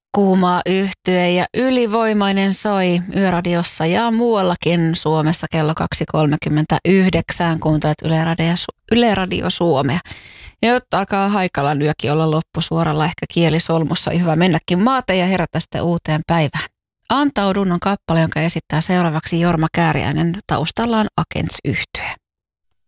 Kuuma yhtye ja Ylivoimainen soi Yöradiossa ja muuallakin Suomessa kello 2.39. Kuuntelet Yle Radio Suomea. Ja jotta alkaa Haikalan yökin olla loppusuoralla, ehkä kielisolmussa, hyvä mennäkin maate ja herätä sitten uuteen päivään. Antaudun on kappale, jonka esittää seuraavaksi Jorma Kääriäinen. Taustallaan Agents-yhtye.